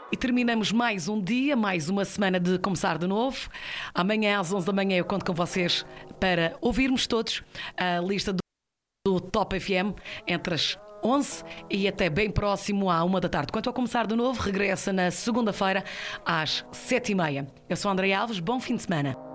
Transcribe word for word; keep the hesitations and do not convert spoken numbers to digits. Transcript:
E terminamos mais um dia, mais uma semana de começar de novo. Amanhã às onze da manhã eu conto com vocês para ouvirmos todos a lista do, do Top F M entre as onze e até bem próximo à uma da tarde. Quanto ao começar de novo, regressa na segunda-feira às sete e meia. Eu sou a Andréia Alves, bom fim de semana.